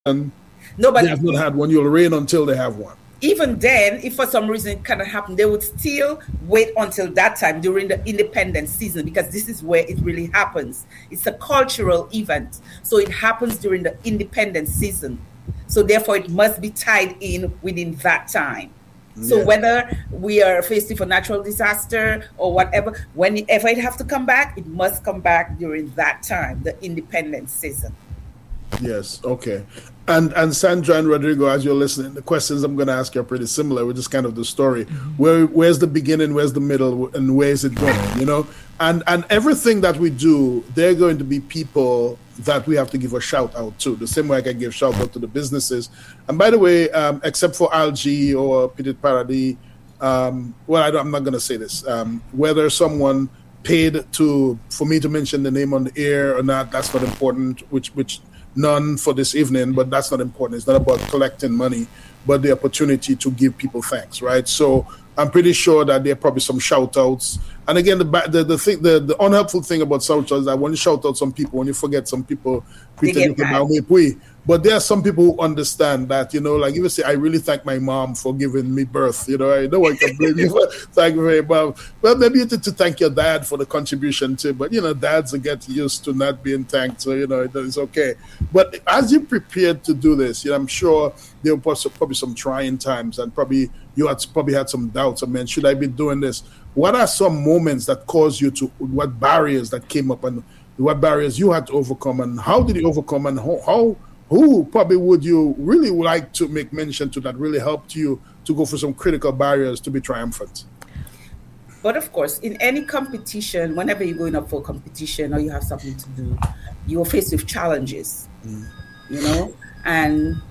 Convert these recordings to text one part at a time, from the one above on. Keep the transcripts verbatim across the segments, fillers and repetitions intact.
No, but they have not had one. You'll reign until they have one. Even then, if for some reason it cannot happen, they would still wait until that time during the independence season, because this is where it really happens. It's a cultural event. So it happens during the independence season. So therefore, it must be tied in within that time. So yeah. Whether we are faced with a natural disaster or whatever, whenever it have to come back, it must come back during that time, the independence season. Yes, okay. And and Sandra and Rodrigo, as you're listening, the questions I'm going to ask you are pretty similar, which is kind of the story. Where Where's the beginning, where's the middle, and where is it going, you know? And and everything that we do, they're going to be people that we have to give a shout out to, the same way I can give shout out to the businesses. And by the way, um, except for Algie or Petit Paradis, um, well, I don't, I'm not going to say this. Um, whether someone paid to for me to mention the name on the air or not, that's not important, which which none for this evening, but that's not important. It's not about collecting money, but the opportunity to give people thanks, right? So I'm pretty sure that there are probably some shout outs. And again, the the the thing, the, the unhelpful thing about shout outs is that when you shout out some people, when you forget some people, but there are some people who understand that, you know, like you would say, I really thank my mom for giving me birth. You know, I know I can blame you for thank you very much. Well, maybe you need to thank your dad for the contribution too. But, you know, dads get used to not being thanked. So, you know, it's okay. But as you prepared to do this, you know, I'm sure there were probably some trying times, and probably you had probably had some doubts. I mean, should I be doing this? What are some moments that caused you to, what barriers that came up, and what barriers you had to overcome, and how did you overcome, and how, how who probably would you really like to make mention to that really helped you to go for some critical barriers to be triumphant? But of course, in any competition, whenever you're going up for a competition or you have something to do, you're faced with challenges, mm. you know, and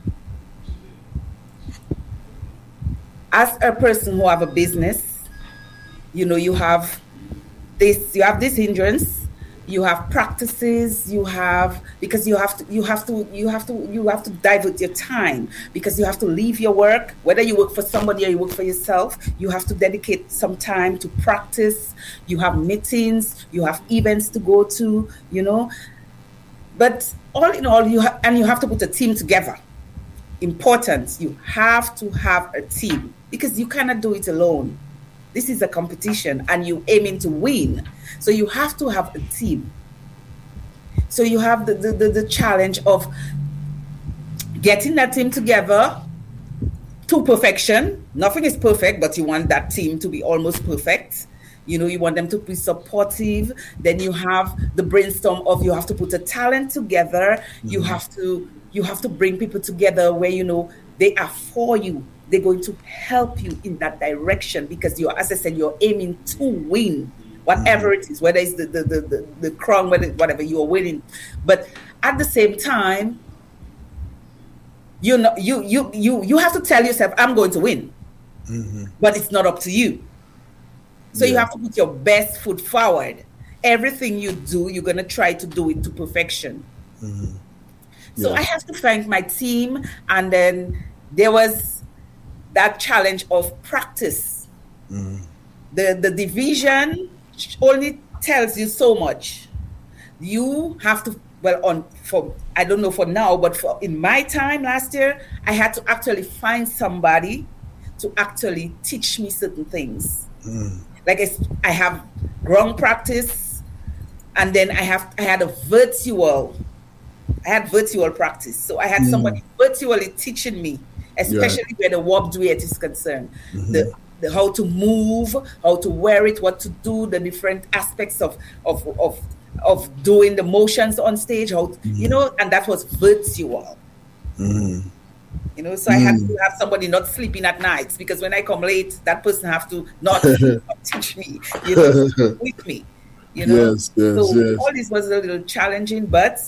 as a person who have a business, you know, you have this, you have this hindrance. You have practices, you have, because you have to, you have to, you have to, you have to divert your time, because you have to leave your work, whether you work for somebody or you work for yourself, you have to dedicate some time to practice. You have meetings, you have events to go to, you know, but all in all, you have, and you have to put a team together. Important, you have to have a team, because you cannot do it alone. This is a competition and you're aiming to win. So you have to have a team. So you have the, the, the, the challenge of getting that team together to perfection. Nothing is perfect, but you want that team to be almost perfect. You know, you want them to be supportive. Then you have the brainstorm of, you have to put a talent together. Mm-hmm. You have to, you have to bring people together where, you know, they are for you. They're going to help you in that direction, because you're, as I said, you're aiming to win, whatever it is, whether it's the the the, the, the crown, whether whatever you are winning. But at the same time, you know, you you you you have to tell yourself, I'm going to win, mm-hmm. but it's not up to you. So yeah. You have to put your best foot forward. Everything you do, you're going to try to do it to perfection. Mm-hmm. Yeah. So I have to thank my team, and then there was that challenge of practice. Mm. The the division only tells you so much. You have to, well, on for I don't know for now, but for in my time last year, I had to actually find somebody to actually teach me certain things. Mm. Like I, I have ground practice, and then I have I had a virtual, I had virtual practice. So I had mm. somebody virtually teaching me, especially yeah. where the warp duet is concerned, mm-hmm. the, the how to move, how to wear it, what to do, the different aspects of of of, of doing the motions on stage, how mm-hmm. you know, and that was virtual. Mm-hmm. You know, so mm-hmm. I had to have somebody not sleeping at nights, because when I come late, that person have to not teach me, you know, with me. You know, yes, yes, so yes. all this was a little challenging, but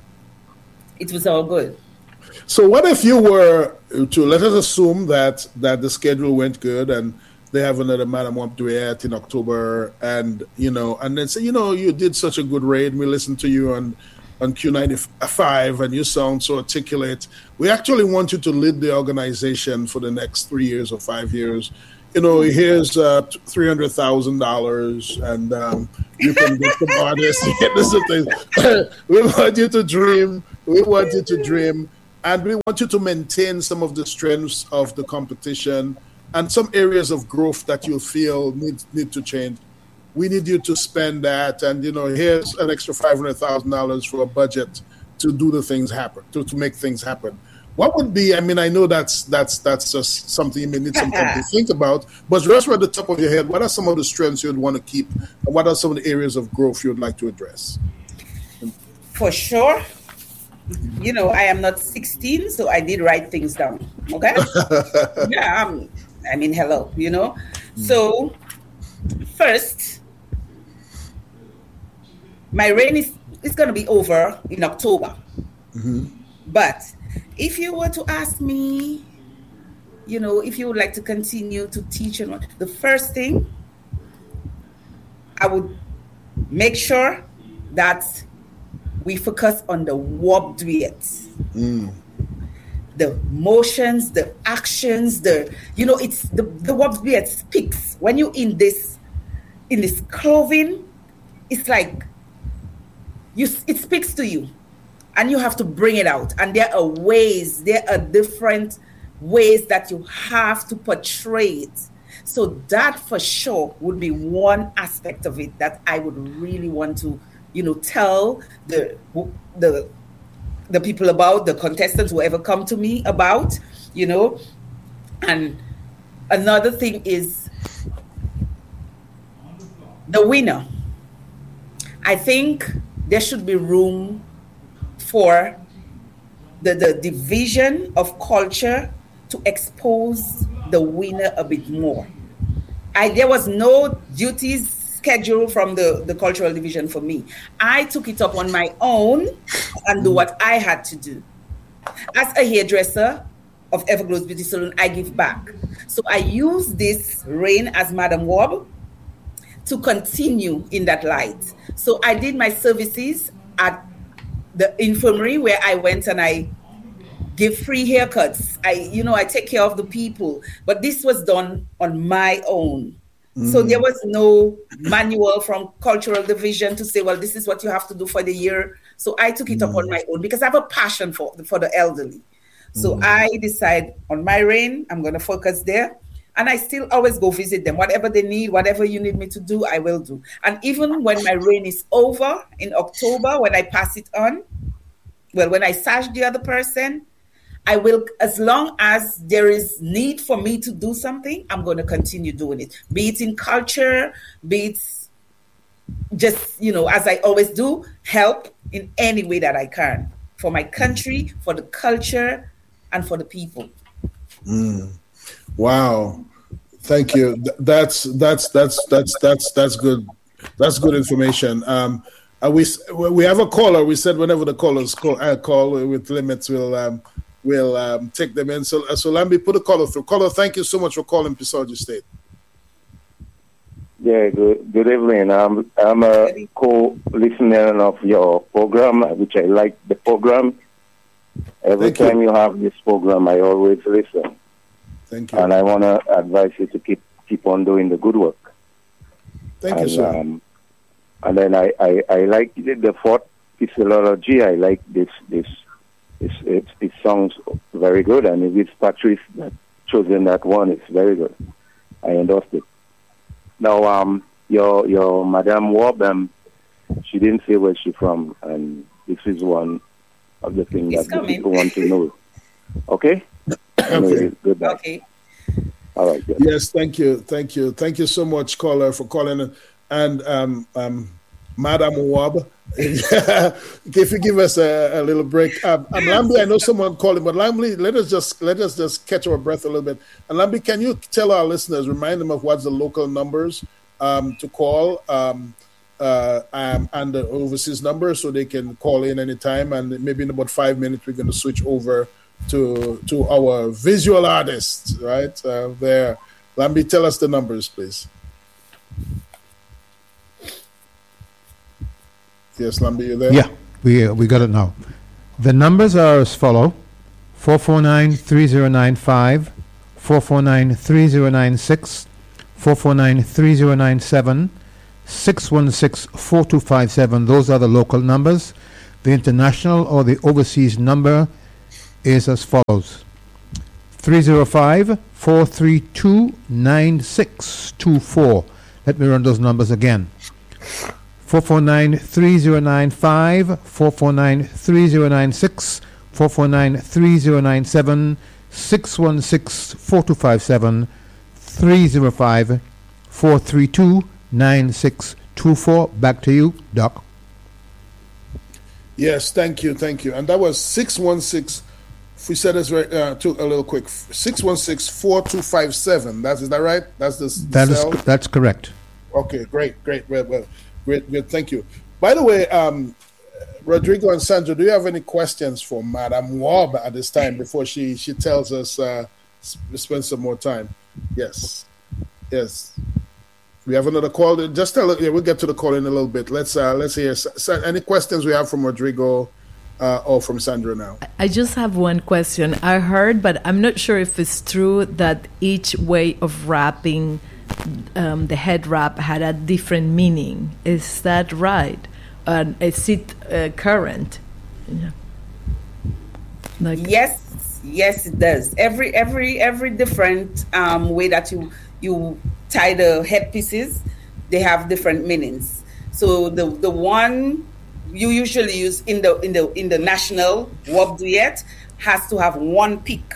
it was all good. So what if you were to, let us assume that that the schedule went good and they have another Madame Womp duet in October, and, you know, and then say, you know, you did such a good raid, we listened to you on, on Q ninety-five and you sound so articulate. We actually want you to lead the organization for the next three years or five years. You know, here's uh, three hundred thousand dollars, and um, you can get some artists. We want you to dream. We want you to dream. and we want you to maintain some of the strengths of the competition and some areas of growth that you feel need need to change. We need you to spend that, and you know, here's an extra five hundred thousand dollars for a budget to do the things happen, to, to make things happen. What would be? I mean, I know that's that's that's just something you may need some time to think about. But just at the top of your head, what are some of the strengths you'd want to keep, and what are some of the areas of growth you'd like to address? For sure. You know, I am not sixteen, so I did write things down. Okay. yeah. I'm, I mean, hello. You know. Mm. So first, my reign is is going to be over in October. Mm-hmm. But if you were to ask me, you know, if you would like to continue to teach, and the first thing, I would make sure that we focus on the warp duets. Mm. The motions, the actions, the, you know, it's the, the warp duet speaks. When you're in this, in this clothing, it's like, you, it speaks to you. And you have to bring it out. And there are ways, there are different ways that you have to portray it. So that for sure would be one aspect of it that I would really want to, you know, tell the the the people about, the contestants, whoever come to me about, you know. And another thing is the winner. I think there should be room for the, the division of culture to expose the winner a bit more. I, there was no duties scheduled from the, the cultural division for me. I took it up on my own and do what I had to do. As a hairdresser of Everglows Beauty Salon, I give back. So I use this reign as Madam Wob to continue in that light. So I did my services at the infirmary where I went and I give free haircuts. I, you know, I take care of the people, but this was done on my own. Mm. So there was no manual from cultural division to say, well, this is what you have to do for the year. So I took it mm. up on my own because I have a passion for, for the elderly. So mm. I decide on my reign, I'm going to focus there. And I still always go visit them. Whatever they need, whatever you need me to do, I will do. And even when my reign is over in October, when I pass it on, well, when I sash the other person, I will, as long as there is need for me to do something, I'm going to continue doing it. Be it in culture, be it just, you know, as I always do, help in any way that I can for my country, for the culture, and for the people. Mm. Wow, thank you. That's that's that's that's that's that's good. That's good information. Um, uh, we we have a caller. We said whenever the callers call, uh, call with limits, we'll um, we'll um, take them in. So, uh, so Lambi, put a caller through. Caller, thank you so much for calling Pisaugee State. Yeah, good good evening. I'm I'm a co-listener of your program, which I like the program. Every thank time you. you have this program, I always listen. Thank you. And I want to advise you to keep keep on doing the good work. Thank and, you, sir. Um, and then I, I, I like the, the fourth philology. I like this this this it, it sounds very good, and it's Patrice that chosen that one. It's very good. I endorsed it. Now, um, your your Madame Wob, um, she didn't say where she's from, and this is one of the things it's that the people want to know. Okay. Okay. Goodbye. Okay. All right. Good. Yes, thank you, thank you, thank you so much, caller, for calling. And um, um, Madam Wob, if you give us a, a little break, um, um, Lambi, I know someone calling, but Lambi, let us just let us just catch our breath a little bit. And Lambi, can you tell our listeners, remind them of what's the local numbers um, to call um, uh, um, and the overseas number, so they can call in anytime. And maybe in about five minutes, we're going to switch over to to our visual artists, right uh, there. Lambi, tell us the numbers, please. Yes, Lambi, you there? Yeah, we uh, we got it now. The numbers are as follow: four four nine, three zero nine five, four four nine, three zero nine six, four four nine, three zero nine seven, six one six, four two five seven. Those are the local numbers. The international or the overseas number is as follows. three zero five, four three two, nine six two four. Let me run those numbers again. four four nine, three zero nine five, four four nine, three zero nine six, four four nine, three zero nine seven, six one six, four two five seven, three zero five, four three two, nine six two four. Back to you, Doc. Yes, thank you, thank you. And that was six one six, if we said this right, uh, took a little quick, six one six, four two five seven. That's, is that right? That's the, the that cell? is, That's correct. Okay, great, great, well, well, great, great, thank you. By the way, um, Rodrigo and Sandra, do you have any questions for Madame Wob at this time before she, she tells us, uh, spend some more time? Yes, yes. We have another call. Just tell. Yeah, we'll get to the call in a little bit. Let's uh, let's hear any questions we have from Rodrigo uh, or from Sandra now. I just have one question. I heard, but I'm not sure if it's true, that each way of rapping, um, the head wrap had a different meaning. Is that right? Uh, is it uh, current? Yeah. Like, yes, yes, it does. Every every every different um, way that you you. tie the headpieces, they have different meanings. So the the one you usually use in the in the in the national Wob duet has to have one peak.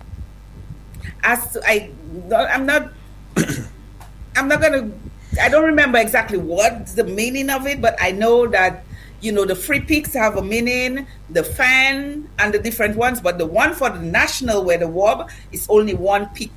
As to, I I'm not I'm not gonna I don't remember exactly what's the meaning of it, but I know that, you know, the free peaks have a meaning, the fan and the different ones, but the one for the national where the Wob is only one peak.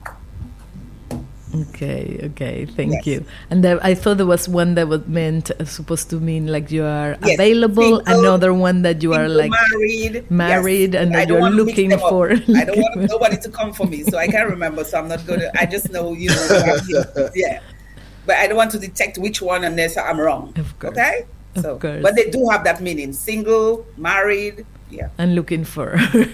Okay, okay, thank yes. you. And there, I thought there was one that was meant uh, supposed to mean like you are yes. available. Single, another one that you are like married, married, yes. and that you're looking for. I don't want nobody to come for me, so I can't remember. So I'm not going to. I just know, you know, yeah. But I don't want to detect which one unless I'm wrong. Of course. Okay. Of so, course. But they do have that meaning: single, married, yeah, and looking for.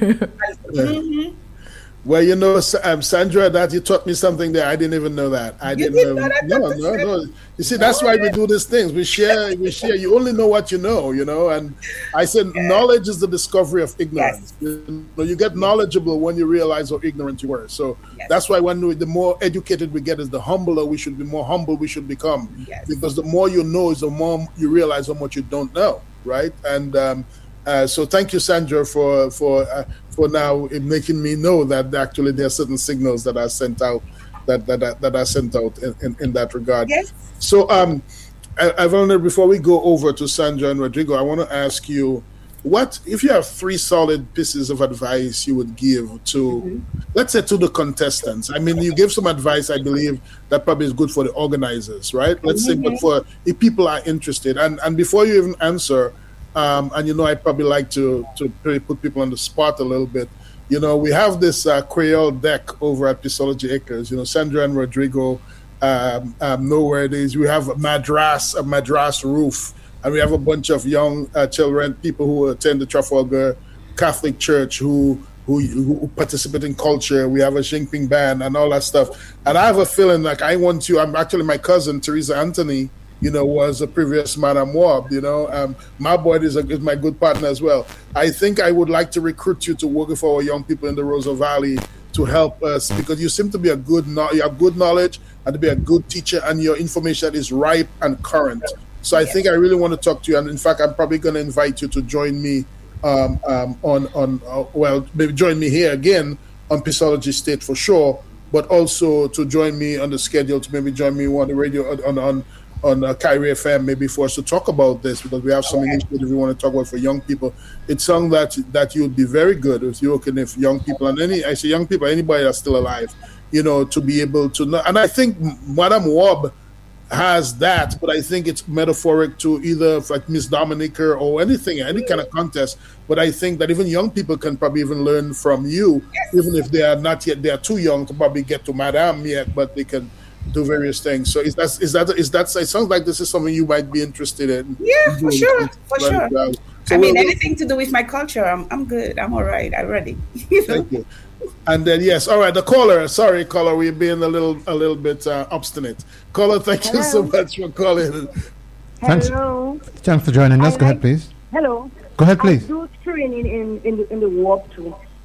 mm-hmm. Well, you know, um, Sandra, that you taught me something there. I didn't even know that. I you didn't didn't know. know that? No, no, no. You see, that's why we do these things. We share. We share. You only know what you know. You know. And I said, yeah. knowledge is the discovery of ignorance. Yes. You know, you get knowledgeable when you realize how ignorant you were. So yes. that's why when we, the more educated we get, is the humbler we should be. More humble we should become. Yes. Because the more you know, is the more you realize how much you don't know. Right. And um, uh, so, thank you, Sandra, for for. Uh, for now making me know that actually there are certain signals that are sent out that that, that are sent out in, in, in that regard. Yes. So um I've only before we go over to Sandra and Rodrigo, I want to ask you, what if you have three solid pieces of advice you would give to mm-hmm. let's say to the contestants? I mean, you give some advice, I believe, that probably is good for the organizers, right? Let's mm-hmm. say, but for if people are interested, and and before you even answer, Um, and, you know, I probably like to, to put people on the spot a little bit. You know, we have this uh, Creole deck over at Pistology Acres. You know, Sandra and Rodrigo um, um, know where it is. We have a Madras, a Madras roof. And we have a bunch of young uh, children, people who attend the Trafalgar Catholic Church who, who who participate in culture. We have a Xingping band and all that stuff. And I have a feeling like I want to, I'm actually my cousin, Teresa Anthony, you know, was a previous Madame Wob, you know. Um, my boy is, a, is my good partner as well. I think I would like to recruit you to work with our young people in the Roseau Valley to help us, because you seem to be a good, no- you have good knowledge and to be a good teacher, and your information is ripe and current. So I think I really want to talk to you. And in fact, I'm probably going to invite you to join me um, um, on, on uh, well, maybe join me here again on Pistology State for sure, but also to join me on the schedule to maybe join me on the radio, on, on on uh, Kyrie F M, maybe for us to talk about this, because we have some okay. initiatives we want to talk about for young people. It's something that that you would be very good if you can, if young people, and any, I say young people, anybody that's still alive, you know, to be able to know. And I think Madame Wob has that, but I think it's metaphoric to either like Miss Dominica or anything, any kind of contest. But I think that even young people can probably even learn from you, even if they are not yet, they are too young to probably get to Madame yet, but they can do various things. So is that is that is that it sounds like this is something you might be interested in? Yeah, for sure, for sure. Well. So I mean, we'll, anything to do with my culture, I'm I'm good. I'm all right. I'm ready. You know? Thank you. And then yes, all right. The caller, sorry, caller, we're being a little a little bit uh, obstinate. Caller, thank Hello. you so much for calling. Thanks. Hello. Thanks for joining us. I Go like, ahead, please. Hello. Go ahead, please. I do training in in the, in the Wob too.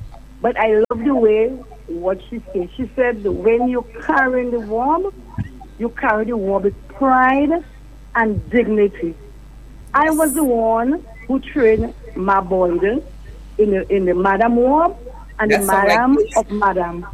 But I love the way what she said. She said when you carry the warm, you carry the warm with pride and dignity. I was the one who trained my boys in the, in the Madam Warm and That's the Madam like of Madam.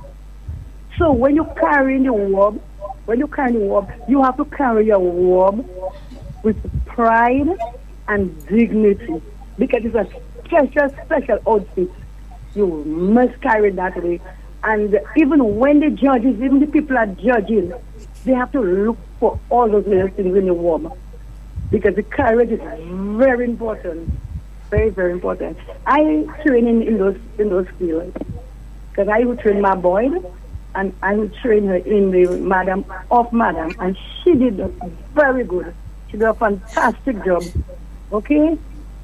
So when you carry the warm, when you carry the warm, you have to carry your warm with pride and dignity, because it's a special, special outfit. You must carry it that way. And even when the judges, even the people are judging, they have to look for all those little things in the warm, because the courage is very important, very, very important. I train in, in those in those fields, because I would train my boy, and I would train her in the Madam of Madam, and she did very good. She did a fantastic job. Okay,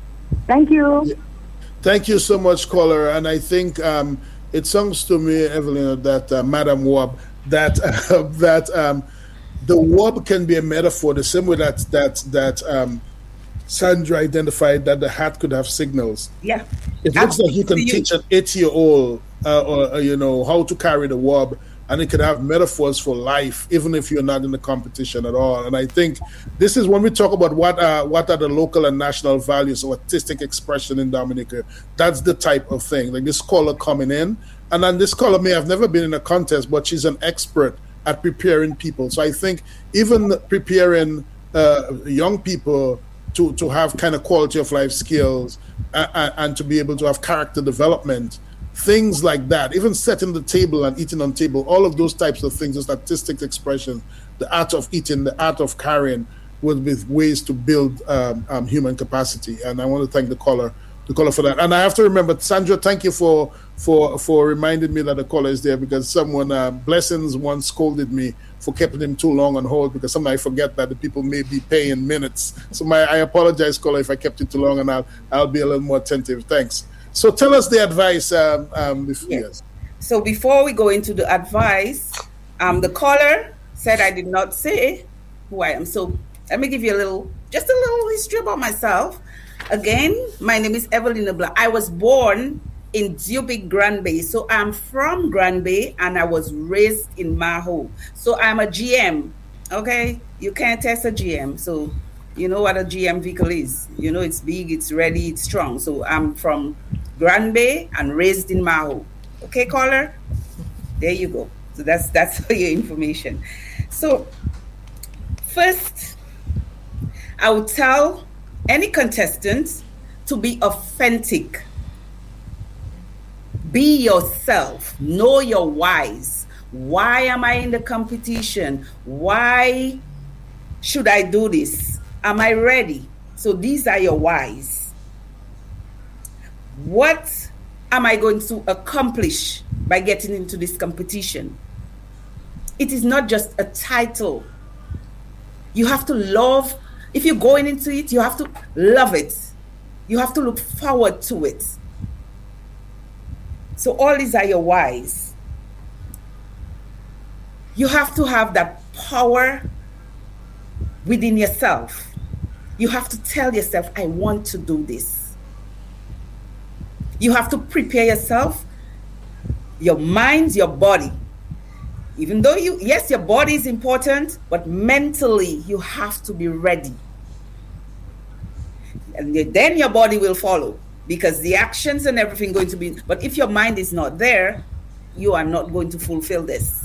thank you. Yeah. Thank you so much, caller. And I think um, it sounds to me, Evelyn, that uh, Madam Wab, that uh, that um, the Wab can be a metaphor, the same way that that that um, Sandra identified that the hat could have signals. Yeah, it looks like you can teach an eight-year-old, uh, or uh, you know, how to carry the Wab, and it could have metaphors for life, even if you're not in the competition at all. And I think this is when we talk about what are, what are the local and national values of artistic expression in Dominica. That's the type of thing. Like this caller coming in, and then this caller may have never been in a contest, but she's an expert at preparing people. So I think even preparing uh, young people to, to have kind of quality of life skills and, and to be able to have character development, things like that, even setting the table and eating on table, all of those types of things, those artistic expression, the art of eating, the art of carrying, would be ways to build um, um, human capacity. And I want to thank the caller, the caller for that. And I have to remember, Sandra, thank you for for for reminding me that the caller is there, because someone, uh, Blessings, once scolded me for keeping him too long on hold, because sometimes I forget that the people may be paying minutes. So my I apologize, caller, if I kept it too long, and I'll I'll be a little more attentive. Thanks. So tell us the advice. Um, um, before, yeah. yes. So before we go into the advice, um, the caller said I did not say who I am. So let me give you a little, just a little history about myself. Again, my name is Evelyn Leblanc. I was born in Dubic, Grand Bay. So I'm from Grand Bay, and I was raised in Maho. So I'm a G M. Okay, you can't test a G M. So you know what a G M vehicle is. You know it's big, it's ready, it's strong. So I'm from Grand Bay and raised in Maho. Okay, caller? There you go. So that's that's for your information. So first, I would tell any contestant to be authentic. Be yourself. Know your whys. Why am I in the competition? Why should I do this? Am I ready? So these are your whys. What am I going to accomplish by getting into this competition? It is not just a title. You have to love, if you're going into it, you have to love it. You have to look forward to it. So all these are your whys. You have to have that power within yourself. You have to tell yourself, I want to do this. You have to prepare yourself, your mind, your body. Even though you, yes, your body is important, but mentally you have to be ready. And then your body will follow, because the actions and everything going to be, but if your mind is not there, you are not going to fulfill this.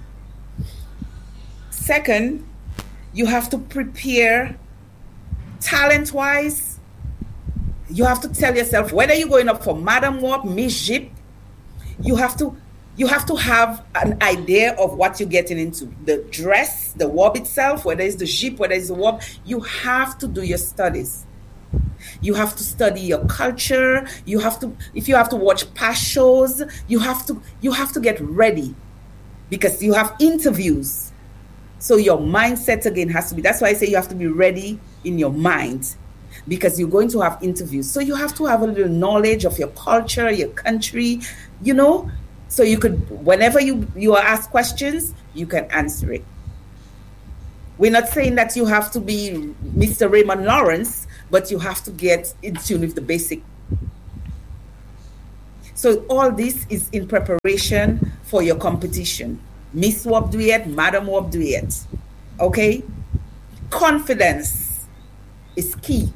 Second, you have to prepare talent-wise. You have to tell yourself, whether you're going up for Madam Wap, Miss Jip, you have to you have to have an idea of what you're getting into. The dress, the Wap itself, whether it's the Jip, whether it's the Wap, you have to do your studies. You have to study your culture. You have to, if you have to watch past shows, you have to you have to get ready, because you have interviews. So your mindset again has to be, that's why I say you have to be ready in your mind, because you're going to have interviews. So you have to have a little knowledge of your culture, your country, you know, so you could, whenever you, you are asked questions, you can answer it. We're not saying that you have to be Mister Raymond Lawrence, but you have to get in tune with the basic. So all this is in preparation for your competition. Miss Wop Duet, Madam Wop Duet. Okay? Confidence is key.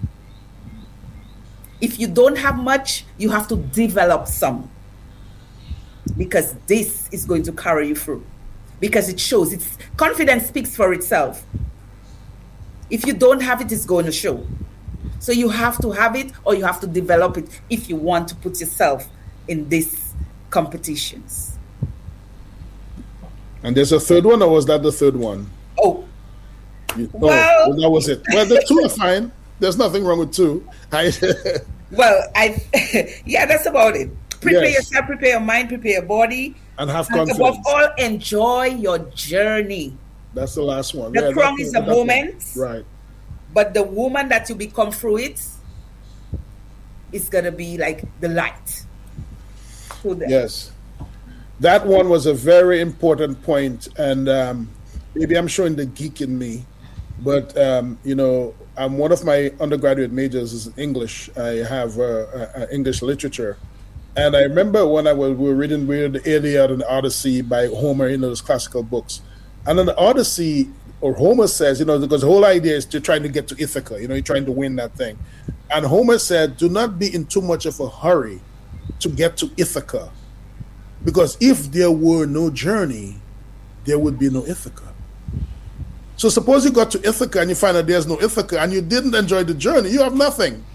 If you don't have much, you have to develop some. Because this is going to carry you through. Because it shows. It's confidence speaks for itself. If you don't have it, it's going to show. So you have to have it or you have to develop it if you want to put yourself in these competitions. And there's a third one, or was that the third one? Oh. You, oh, well, well, that was it. Well, the two are fine. There's nothing wrong with two. I, well, I yeah, that's about it. Prepare Yes. yourself, prepare your mind, prepare your body. and have And confidence. above all, enjoy your journey. That's the last one. The Yeah, crown that's is a that's moment. Right. But the woman that you become through it is going to be like the light. So the- Yes. That one was a very important point, and um, maybe I'm showing the geek in me, but um, you know, I'm one of my undergraduate majors is English. I have uh, uh, uh, English literature, and I remember when I was we were reading we read the Iliad and the Odyssey by Homer, you know, those classical books, and in the Odyssey, or Homer says, you know, because the whole idea is to trying to get to Ithaca, you know, you're trying to win that thing, and Homer said, "Do not be in too much of a hurry to get to Ithaca." Because if there were no journey, there would be no Ithaca. So suppose you got to Ithaca and you find that there's no Ithaca and you didn't enjoy the journey, you have nothing.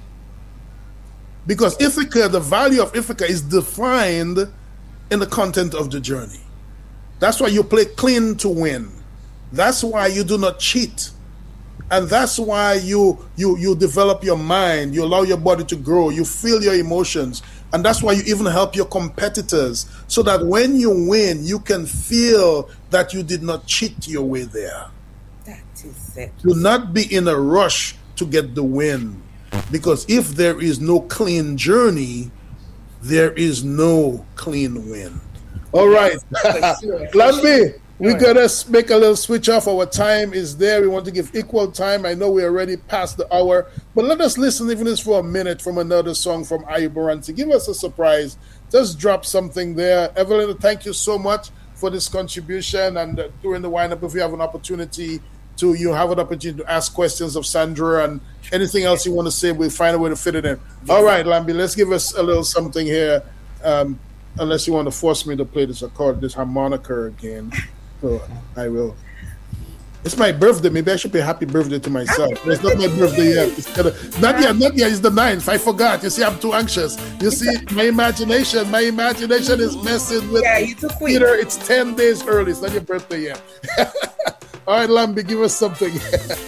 Because Ithaca, the value of Ithaca is defined in the content of the journey. That's why you play clean to win. That's why you do not cheat. And that's why you you you develop your mind, you allow your body to grow, you feel your emotions. And that's why you even help your competitors, so that when you win, you can feel that you did not cheat your way there. That is it. Do not be in a rush to get the win. Because if there is no clean journey, there is no clean win. All right. For sure, for Lambi, we're Sure. going to make a little switch off. Our time is there. We want to give equal time. I know we're already past the hour, but let us listen, even if it's for a minute, from another song from Ayu Baransi. Give us a surprise. Just drop something there. Evelyn, thank you so much for this contribution. And uh, during the wind-up, if you have an opportunity to, you have an opportunity to ask questions of Sandra and anything else you want to say, we'll find a way to fit it in. All right, Lambi, let's give us a little something here. Um, unless you want to force me to play this accord, this harmonica again. So I will. It's my birthday. Maybe I should pay happy birthday to myself. It's not my birthday yet. It's gonna, not yet, not yet. It's the ninth. I forgot. You see, I'm too anxious. You see, my imagination, my imagination is messing with Yeah, me. you too quick. Peter, it's ten days early. It's not your birthday yet. All right, Lambi, give us something.